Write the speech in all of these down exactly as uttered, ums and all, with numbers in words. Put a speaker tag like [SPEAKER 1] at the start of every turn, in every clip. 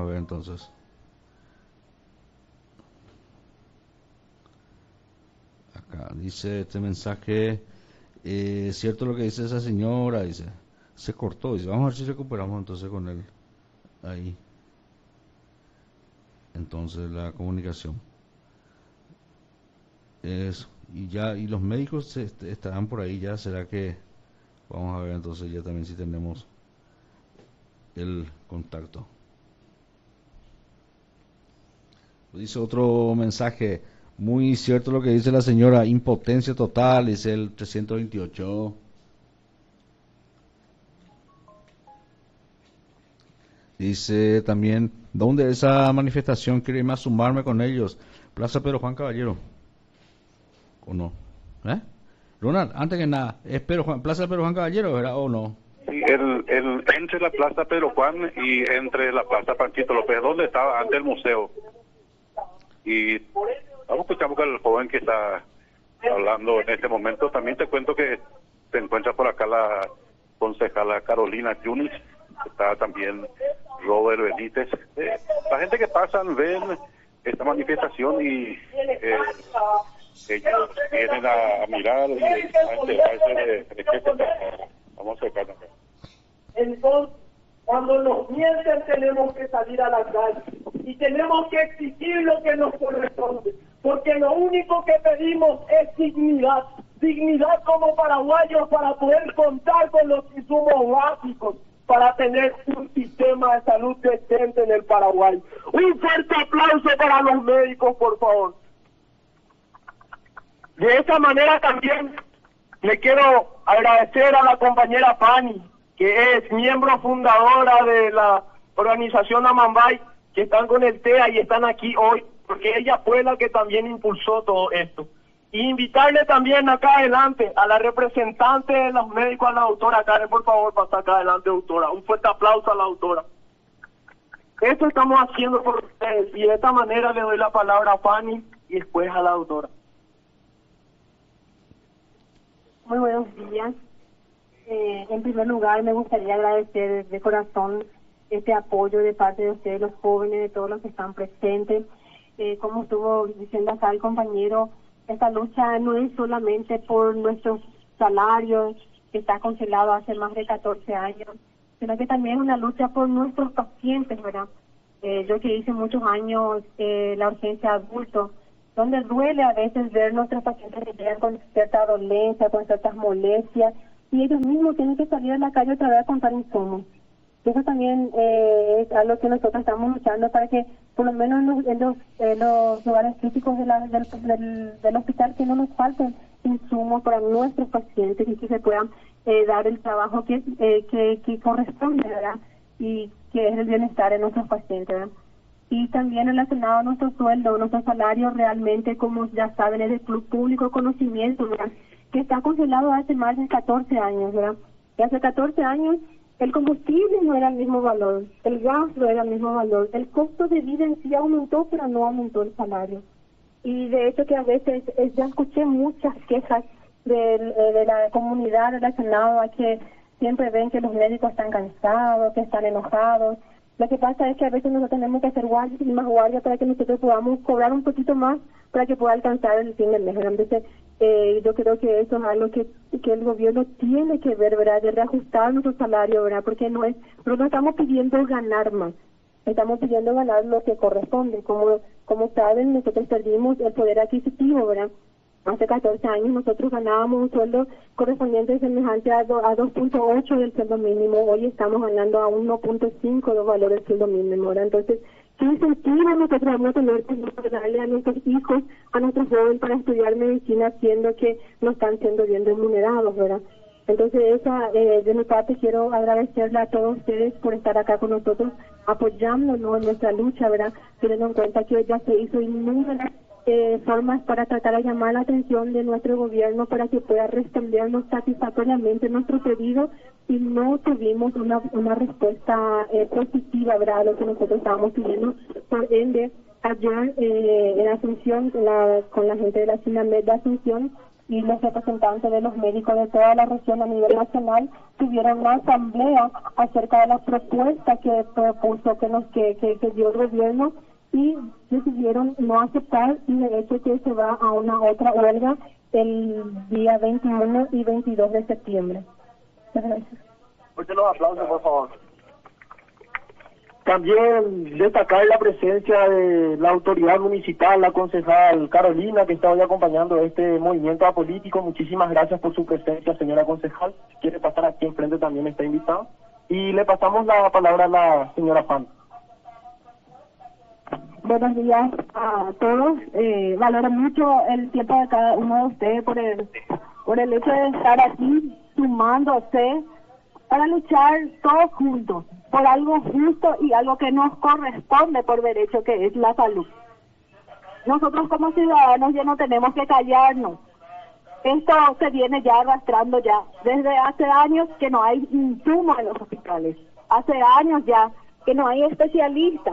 [SPEAKER 1] ver entonces. Acá dice este mensaje, eh, cierto lo que dice esa señora, dice, se cortó, dice, vamos a ver si recuperamos entonces con él ahí. Entonces la comunicación. Eso. Y ya, y los médicos est- estarán por ahí ya, será que vamos a ver entonces ya también si tenemos el contacto. Dice otro mensaje, muy cierto lo que dice la señora, impotencia total, dice el trescientos veintiocho. Dice también, ¿dónde esa manifestación? Quiero irme a sumarme con ellos. Plaza Pedro Juan Caballero. ¿O no? ¿Eh? Ronald, antes que nada, ¿es Pedro Juan, Plaza Pedro Juan Caballero, ¿verdad? ¿O no?
[SPEAKER 2] Sí, el, el, entre la Plaza Pedro Juan y entre la Plaza Panchito López, donde estaba antes el museo. Y vamos a escuchar con el joven que está hablando en este momento. También te cuento que se encuentra por acá la concejala Carolina Yunis, está también Robert Benítez. Eh, la gente que pasan, ven esta manifestación y eh, ellos vienen a, a mirar y a enterarse de, de qué se trata. Vamos a acercarnos acá.
[SPEAKER 3] Entonces, cuando nos mienten tenemos que salir a la calle y tenemos que exigir lo que nos corresponde, porque lo único que pedimos es dignidad, dignidad como paraguayos para poder contar con los insumos básicos para tener un sistema de salud decente en el Paraguay. Un fuerte aplauso para los médicos, por favor. De esa manera también le quiero agradecer a la compañera Pani, que es miembro fundadora de la organización Amambay, que están con el T E A y están aquí hoy, porque ella fue la que también impulsó todo esto. Y invitarle también acá adelante a la representante de los médicos, a la doctora Karen, por favor, pasa acá adelante, doctora. Un fuerte aplauso a la doctora. Esto estamos haciendo por ustedes y de esta manera le doy la palabra a Fanny y después a la doctora.
[SPEAKER 4] Muy buenos días. Eh, en primer lugar, me gustaría agradecer de corazón este apoyo de parte de ustedes, los jóvenes, de todos los que están presentes. Eh, como estuvo diciendo acá el compañero, esta lucha no es solamente por nuestros salarios, que está congelado hace más de catorce años, sino que también es una lucha por nuestros pacientes, ¿verdad? Eh, yo que hice muchos años eh, la urgencia adulto, donde duele a veces ver nuestros pacientes que llegan con cierta dolencia, con ciertas molestias, y ellos mismos tienen que salir a la calle otra vez a contar insumos. Eso también eh, es algo que nosotros estamos luchando para que, por lo menos en los, en los, en los lugares críticos de la, del, del, del hospital, que no nos falten insumos para nuestros pacientes y que se puedan eh, dar el trabajo que, eh, que, que corresponde, ¿verdad? Y que es el bienestar de nuestros pacientes, ¿verdad? Y también relacionado a nuestro sueldo, nuestro salario realmente, como ya saben, es del Club Público Conocimiento, ¿verdad? Que está congelado hace más de catorce años, ¿verdad? Y hace catorce años el combustible no era el mismo valor, el gas no era el mismo valor, el costo de vida en sí aumentó, pero no aumentó el salario. Y de hecho que a veces eh, ya escuché muchas quejas de, eh, de la comunidad relacionada a que siempre ven que los médicos están cansados, que están enojados. Lo que pasa es que a veces nosotros tenemos que hacer guardias y más guardias para que nosotros podamos cobrar un poquito más para que pueda alcanzar el fin del mes. Entonces, eh, yo creo que eso es algo que, que el gobierno tiene que ver, ¿verdad? De reajustar nuestro salario, ¿verdad? Porque no es, pero no estamos pidiendo ganar más, estamos pidiendo ganar lo que corresponde. Como, como saben, nosotros perdimos el poder adquisitivo, ¿verdad? Hace catorce años nosotros ganábamos un sueldo correspondiente semejante a, do, a dos punto ocho del sueldo mínimo. Hoy estamos ganando a uno punto cinco los valores del sueldo mínimo, ¿verdad? Entonces, ¿qué incentivo nosotros vamos a tener que darle a nuestros hijos, a nuestros jóvenes para estudiar medicina, siendo que no están siendo bien remunerados, ¿verdad? Entonces, esa, eh, de mi parte, quiero agradecerle a todos ustedes por estar acá con nosotros, apoyándonos en nuestra lucha, ¿verdad? Teniendo en cuenta que ya se hizo innumerables Eh, formas para tratar de llamar la atención de nuestro gobierno para que pueda respondernos satisfactoriamente nuestro pedido y no tuvimos una, una respuesta eh, positiva, ¿verdad?, a lo que nosotros estábamos pidiendo. Por ende, ayer eh, en Asunción, la, con la gente de la SINAMED de Asunción, y los representantes de los médicos de toda la región a nivel nacional tuvieron una asamblea acerca de las propuestas que propuso que nos que, que, que dio el gobierno, y decidieron no aceptar, y de hecho que se va a una otra huelga el día veintiuno y veintidós de septiembre. Muchas gracias.
[SPEAKER 3] Fuerte los aplausos, por favor. También destacar la presencia de la autoridad municipal, la concejal Carolina, que está hoy acompañando este movimiento apolítico. Muchísimas gracias por su presencia, señora concejal. Si quiere pasar aquí enfrente también está invitado. Y le pasamos la palabra a la señora Pan.
[SPEAKER 4] Buenos días a todos. Eh, valoro mucho el tiempo de cada uno de ustedes por el, por el hecho de estar aquí sumándose para luchar todos juntos por algo justo y algo que nos corresponde por derecho, que es la salud. Nosotros como ciudadanos ya no tenemos que callarnos. Esto se viene ya arrastrando ya desde hace años, que no hay insumos en los hospitales. Hace años ya que no hay especialistas.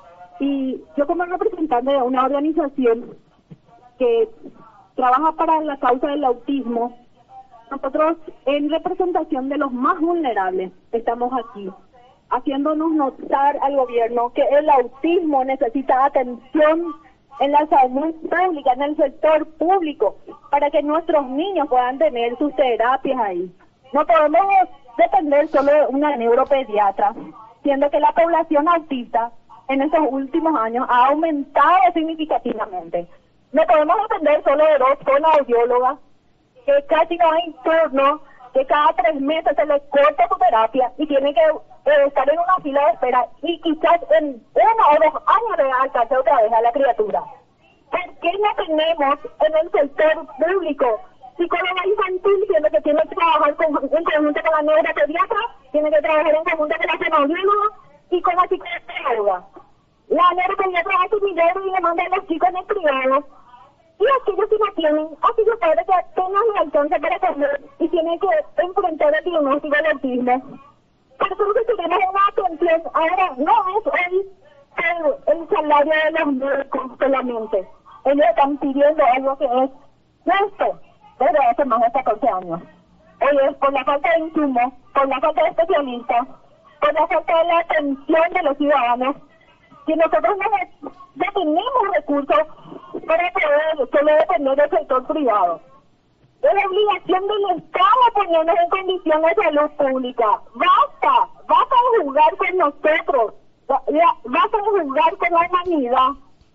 [SPEAKER 4] Y yo como representante de una organización que trabaja para la causa del autismo, nosotros en representación de los más vulnerables estamos aquí, haciéndonos notar al gobierno que el autismo necesita atención en la salud pública, en el sector público, para que nuestros niños puedan tener sus terapias ahí. No podemos depender solo de una neuropediatra, siendo que la población autista en estos últimos años ha aumentado significativamente. No podemos depender solo de dos fonoaudiólogas, que casi no hay turno, que cada tres meses se le corta su terapia y tiene que eh, estar en una fila de espera, y quizás en uno o dos años le alcance otra vez a la criatura. ¿Por qué no tenemos en el sector público psicóloga infantil, siendo que tiene que trabajar con, en conjunto con la neuropediatra, tiene que trabajar en conjunto con la fonoaudióloga y con la psicóloga? La neuropediatra hace un dinero y le manda a los chicos en el privado, y aquellos que no tienen, aquellos padres que apenas le alcanza para comer y tienen que enfrentar el diagnóstico del autismo. Por eso lo que tenemos una atención ahora no es el, el, el salario de los médicos solamente. Ellos están pidiendo algo que es justo desde hace más de catorce años. Hoy es por la falta de insumos, por la falta de especialistas, por la falta de la atención de los ciudadanos, que nosotros no, no tenemos recursos para poder solo depender del sector privado. Es la obligación del Estado ponernos en condiciones de salud pública. Basta, basta de jugar con nosotros, basta de jugar con la humanidad.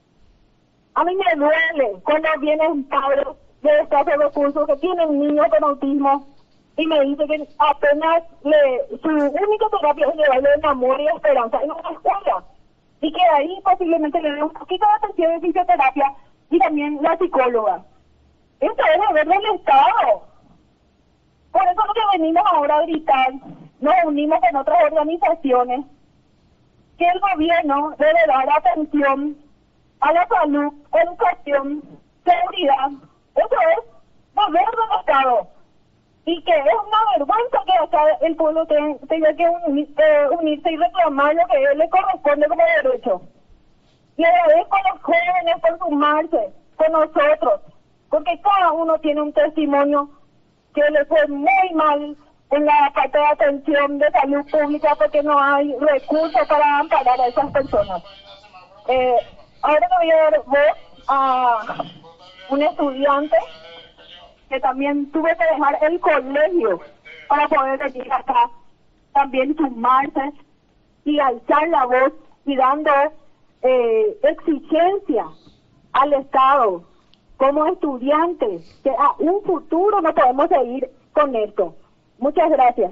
[SPEAKER 4] A mí me duele cuando vienen padres de escasos recursos que tienen niños con autismo y me dicen que apenas le, su única terapia es llevarle un amor y esperanza en una escuela, y que ahí posiblemente le dé un poquito de atención de fisioterapia y también la psicóloga. Esto es deber del Estado. Por eso es lo que venimos ahora a gritar, nos unimos con otras organizaciones, que el gobierno debe dar atención a la salud, educación, seguridad. Eso es deber del Estado. Y que es una vergüenza que acá el pueblo tenga que unir, eh, unirse y reclamar lo que le corresponde como derecho. Y agradezco a los jóvenes por sumarse con nosotros, porque cada uno tiene un testimonio que le fue muy mal en la falta de atención de salud pública, porque no hay recursos para amparar a esas personas. Eh, ahora le voy a dar voz a un estudiante que también tuve que dejar el colegio para poder venir acá, también sumarse y alzar la voz y dando eh, exigencia al Estado como estudiantes, que a un futuro no podemos seguir con esto. Muchas gracias.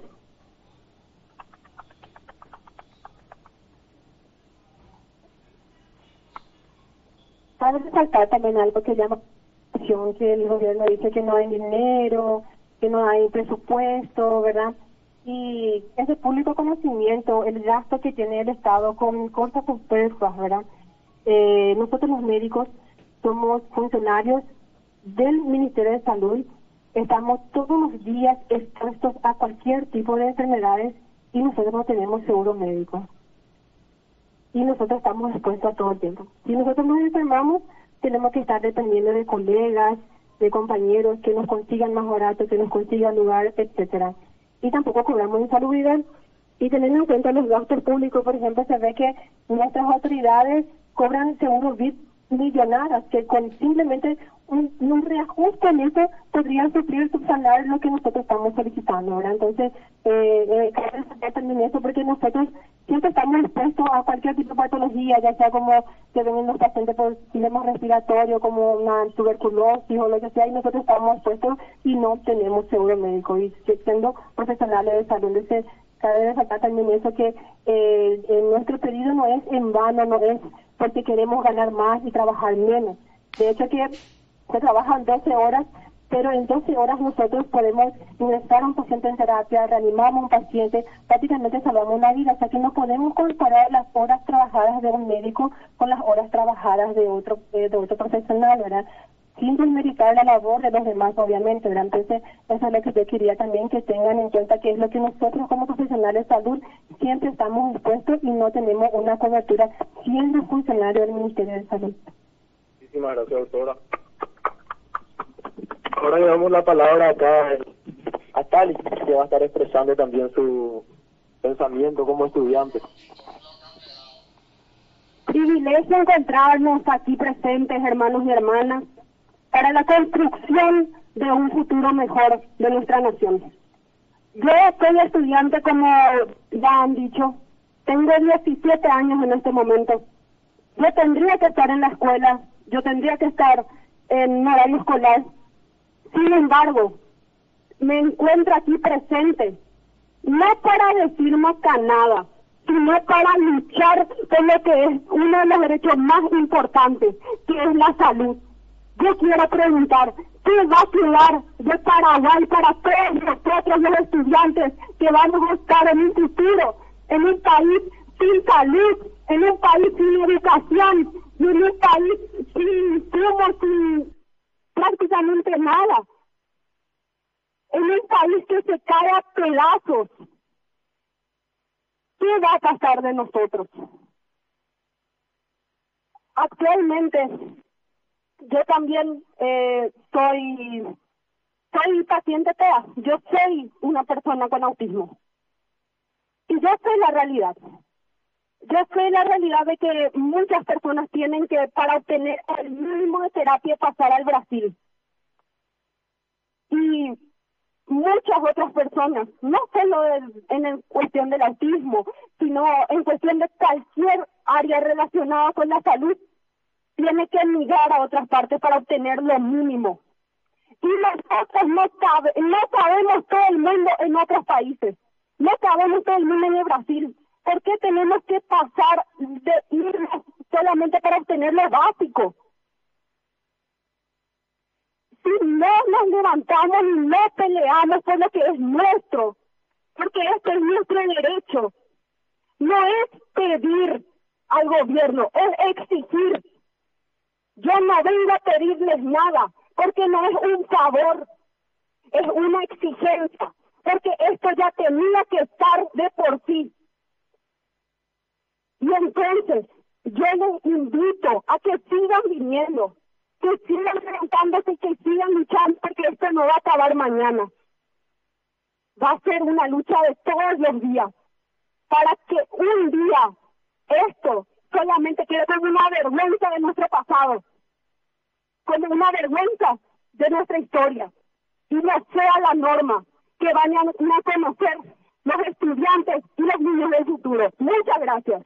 [SPEAKER 4] Cabe resaltar también algo que llama que el gobierno dice que no hay dinero, que no hay presupuesto, ¿verdad? Y es de público conocimiento el gasto que tiene el Estado con cosas superfluas, ¿verdad? Eh, nosotros los médicos somos funcionarios del Ministerio de Salud, estamos todos los días expuestos a cualquier tipo de enfermedades y nosotros no tenemos seguro médico. Y nosotros estamos expuestos a todo el tiempo. Si nosotros nos enfermamos, tenemos que estar dependiendo de colegas, de compañeros que nos consigan más barato, que nos consigan lugar, etcétera. Y tampoco cobramos insalubridad. Y teniendo en cuenta los gastos públicos, por ejemplo, se ve que nuestras autoridades cobran seguros V I P millonarios, que con simplemente un, un reajuste en eso podrían suplir, subsanar lo que nosotros estamos solicitando, ¿verdad? Entonces, eh, eh, cabe resaltar también eso, porque nosotros siempre estamos expuestos a cualquier tipo de patología, ya sea como que vengan los pacientes por sistema respiratorio, como una tuberculosis o lo que sea, y nosotros estamos expuestos y no tenemos seguro médico. Y siendo profesionales de salud, ese cabe resaltar también eso, que eh, en nuestro pedido no es en vano, no es porque queremos ganar más y trabajar menos. De hecho que se trabajan doce horas, pero en doce horas nosotros podemos ingresar a un paciente en terapia, reanimamos a un paciente, prácticamente salvamos una vida. O sea que no podemos comparar las horas trabajadas de un médico con las horas trabajadas de otro, eh, de otro profesional, ¿verdad? Sin desmeritar la labor de los demás, obviamente, ¿verdad? Entonces, eso es lo que yo quería también que tengan en cuenta, que es lo que nosotros como profesionales de salud siempre estamos dispuestos y no tenemos una cobertura siendo funcionario del Ministerio de Salud.
[SPEAKER 3] Muchísimas gracias, doctora. Ahora le damos la palabra acá a Tali, que va a estar expresando también su pensamiento como estudiante.
[SPEAKER 4] Privilegio encontrarnos aquí presentes, hermanos y hermanas, para la construcción de un futuro mejor de nuestra nación. Yo soy estudiante, como ya han dicho, tengo diecisiete años en este momento. Yo tendría que estar en la escuela, yo tendría que estar en horario escolar. Sin embargo, me encuentro aquí presente, no para decir macanada, sino para luchar por lo que es uno de los derechos más importantes, que es la salud. Yo quiero preguntar, ¿qué va a quedar de Paraguay para todos nosotros los estudiantes que vamos a estar en un futuro, en un país sin salud, en un país sin educación, y en un país sin insumos, sin prácticamente nada? En un país que se cae a pedazos. ¿Qué va a pasar de nosotros? Actualmente, yo también eh, soy, soy paciente T E A. Yo soy una persona con autismo. Y yo sé la realidad. Yo sé la realidad de que muchas personas tienen que, para obtener el mínimo de terapia, pasar al Brasil. Y muchas otras personas, no solo en, en cuestión del autismo, sino en cuestión de cualquier área relacionada con la salud, tiene que emigrar a otras partes para obtener lo mínimo. Y nosotros no, sabe, no sabemos todo el mundo en otros países, no sabemos todo el mundo en el Brasil. ¿Por qué tenemos que pasar de irnos solamente para obtener lo básico? Si no nos levantamos y no peleamos por lo que es nuestro, porque este es nuestro derecho, no es pedir al gobierno, es exigir. Yo no vengo a pedirles nada, porque no es un favor, es una exigencia, porque esto ya tenía que estar de por sí. Y entonces, yo les invito a que sigan viniendo, que sigan levantándose y que sigan luchando, porque esto no va a acabar mañana. Va a ser una lucha de todos los días, para que un día esto solamente quede como una vergüenza de nuestro pasado, como una vergüenza de nuestra historia, y no sea la norma que vayan a conocer los estudiantes y los niños del futuro. Muchas gracias.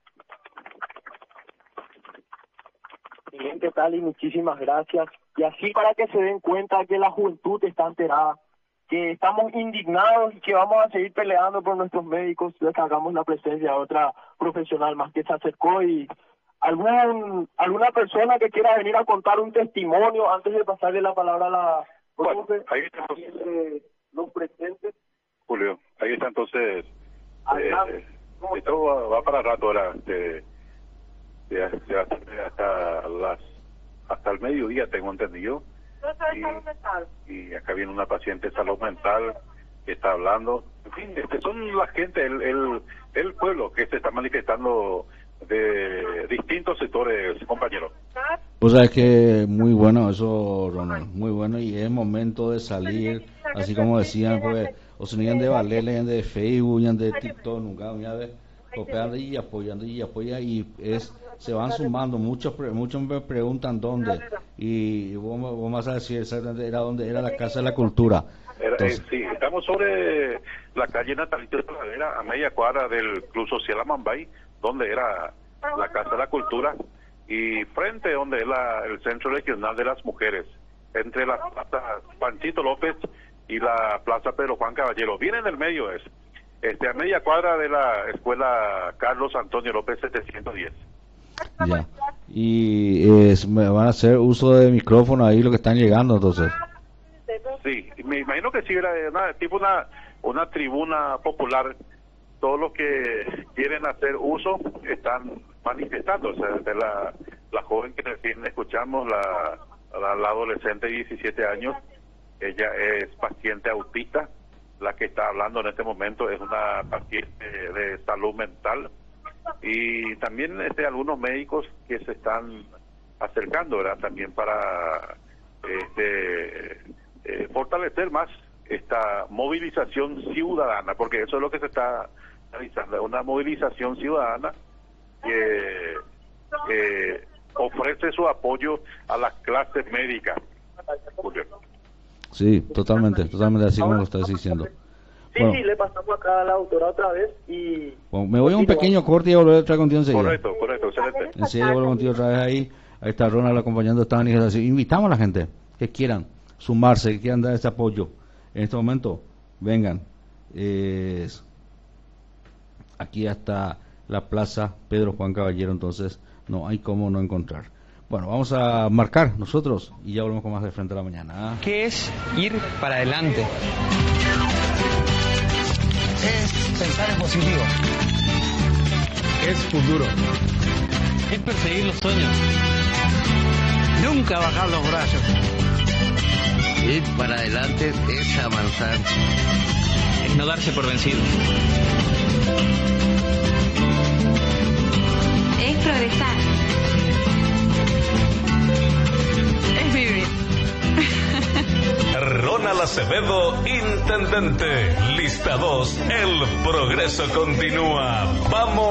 [SPEAKER 3] Bien, ¿qué tal? Y muchísimas gracias. Y así para que se den cuenta que la juventud está enterada, que estamos indignados y que vamos a seguir peleando por nuestros médicos, destacamos la presencia de otra profesional más que se acercó. Y algún alguna persona que quiera venir a contar un testimonio antes de pasarle la palabra a la
[SPEAKER 2] bueno,
[SPEAKER 3] profe,
[SPEAKER 2] ahí está entonces,
[SPEAKER 3] eh, los presentes.
[SPEAKER 2] Julio, ahí está entonces,
[SPEAKER 3] Adelante.
[SPEAKER 2] eh, esto va, va para rato ahora, de, de, de hasta, de hasta las hasta el mediodía tengo entendido. Y, y acá viene una paciente de salud mental que está hablando. En fin, este son la gente, el, el, el pueblo que se está manifestando de distintos sectores, compañeros.
[SPEAKER 1] Pues sabes que muy bueno eso, Ronald, muy bueno, y es momento de salir, así como decían, pues, o se niñan de Ballet, lean de Facebook, lean de TikTok, nunca, ya ves, copiando y apoyando y apoya, y es, se van sumando, muchos pre- muchos me preguntan dónde, y vos, vos vas a decir exactamente era donde era la Casa de la Cultura.
[SPEAKER 2] Era,
[SPEAKER 1] Entonces,
[SPEAKER 2] eh, sí, estamos sobre la calle Natalicio Talavera, a media cuadra del Club Social Amambay, donde era la Casa de la Cultura, y frente donde es la, el Centro Regional de las Mujeres, entre la Plaza Panchito López y la Plaza Pedro Juan Caballero. Bien en el medio es, este, a media cuadra de la Escuela Carlos Antonio López setecientos diez.
[SPEAKER 1] ya, y es, me van a hacer uso de micrófono ahí lo que están llegando, entonces.
[SPEAKER 2] Sí, me imagino que sí, era una, tipo una, una tribuna popular. Todos los que quieren hacer uso están manifestando. O sea, de la, la joven que recién escuchamos, la, la, la adolescente de diecisiete años, ella es paciente autista. La que está hablando en este momento es una paciente de salud mental. Y también este, algunos médicos que se están acercando, ¿verdad? También para este, eh, fortalecer más esta movilización ciudadana, porque eso es lo que se está realizando, una movilización ciudadana que eh, ofrece su apoyo a las clases médicas. Julio.
[SPEAKER 1] Sí, totalmente, totalmente así como lo estás diciendo.
[SPEAKER 3] Sí,
[SPEAKER 1] Bueno,
[SPEAKER 3] sí, le pasamos acá a la doctora otra vez y...
[SPEAKER 1] bueno, me voy a un pequeño corte y volver a traer contigo enseguida.
[SPEAKER 2] Correcto, correcto, excelente.
[SPEAKER 1] Enseguida vuelvo contigo otra vez ahí. Ahí está Ronald acompañando a esta manifestación. Invitamos a la gente que quieran sumarse, que quieran dar este apoyo. En este momento, vengan. Eh, aquí hasta la Plaza Pedro Juan Caballero, entonces no hay cómo no encontrar. Bueno, vamos a marcar nosotros y ya volvemos con más de Frente a la Mañana.
[SPEAKER 5] ¿Qué es ir para adelante?
[SPEAKER 6] Es pensar en positivo.
[SPEAKER 5] Es futuro. Es perseguir los sueños.
[SPEAKER 6] Nunca bajar los brazos.
[SPEAKER 7] Ir para adelante es avanzar.
[SPEAKER 5] Es no darse por vencido.
[SPEAKER 8] Es progresar. Es vivir.
[SPEAKER 9] Ronald Acevedo, intendente. Lista dos. El progreso continúa. Vamos.